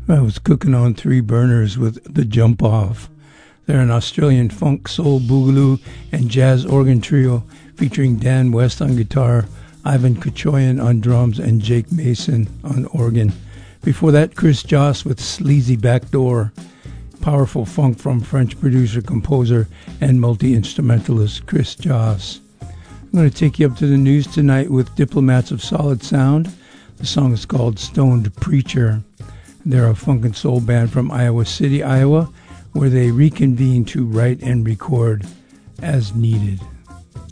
I was cooking on 3 burners with The Jump Off. They're an Australian funk, soul, boogaloo, and jazz organ trio featuring Dan West on guitar, Ivan Kochoyan on drums, and Jake Mason on organ. Before that, Chris Joss with Sleazy Backdoor. Powerful funk from French producer, composer, and multi-instrumentalist Chris Joss. I'm going to take you up to the news tonight with Diplomats of Solid Sound. The song is called Stoned Preacher. They're a funk and soul band from Iowa City, Iowa, where they reconvene to write and record as needed.